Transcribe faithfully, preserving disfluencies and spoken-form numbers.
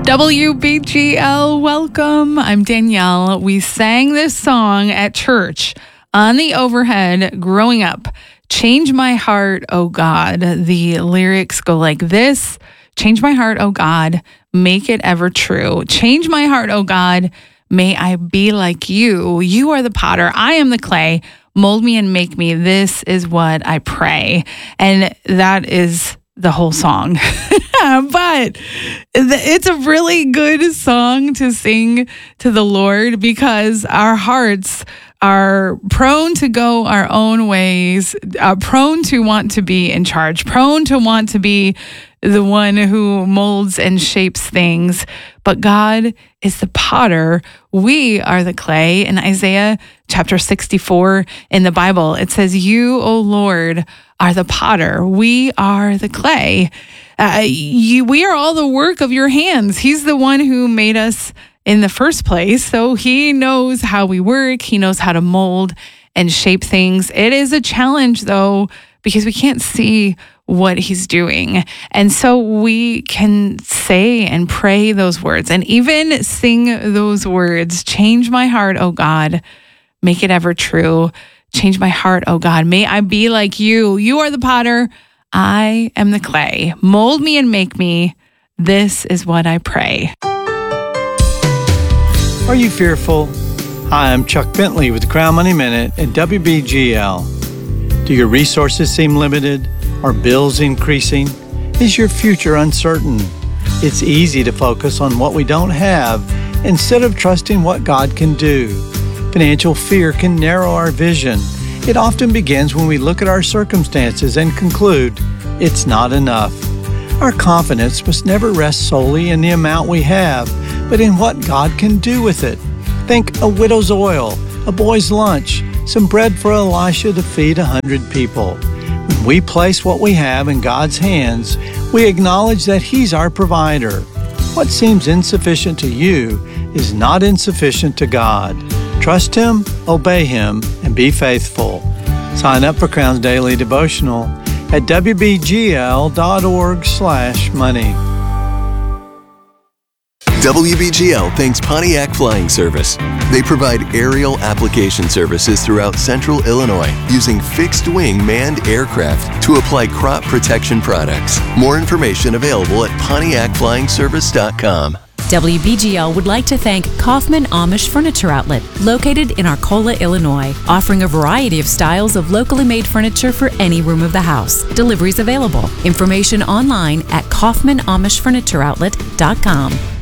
W B G L, welcome. I'm Danielle. We sang this song at church on the overhead growing up. Change my heart, oh God. The lyrics go like this. Change my heart, oh God. Make it ever true. Change my heart, oh God. May I be like you. You are the potter. I am the clay. Mold me and make me. This is what I pray. And that is the whole song. But it's a really good song to sing to the Lord because our hearts are prone to go our own ways, uh, prone to want to be in charge, prone to want to be the one who molds and shapes things. But God is the potter. We are the clay. In Isaiah chapter sixty-four in the Bible, it says, you, O Lord, are the potter. We are the clay. Uh, you, we are all the work of your hands. He's the one who made us in the first place. So he knows how we work. He knows how to mold and shape things. It is a challenge, though, because we can't see what he's doing. And so we can say and pray those words and even sing those words. Change my heart, oh God. Make it ever true. Change my heart, oh God. May I be like you. You are the potter. I am the clay. Mold me and make me. This is what I pray. Are you fearful? Hi, I'm Chuck Bentley with the Crown Money Minute at W B G L. Do your resources seem limited? Are bills increasing? Is your future uncertain? It's easy to focus on what we don't have instead of trusting what God can do. Financial fear can narrow our vision. It often begins when we look at our circumstances and conclude it's not enough. Our confidence must never rest solely in the amount we have, but in what God can do with it. Think a widow's oil, a boy's lunch, some bread for Elisha to feed a hundred people. When we place what we have in God's hands, we acknowledge that He's our provider. What seems insufficient to you is not insufficient to God. Trust Him, obey Him, and be faithful. Sign up for Crown's Daily Devotional at w b g l dot org slash money. W B G L thanks Pontiac Flying Service. They provide aerial application services throughout central Illinois using fixed-wing manned aircraft to apply crop protection products. More information available at pontiac flying service dot com. W B G L would like to thank Kaufman Amish Furniture Outlet, located in Arcola, Illinois, offering a variety of styles of locally made furniture for any room of the house. Deliveries available. Information online at kaufman amish furniture outlet dot com.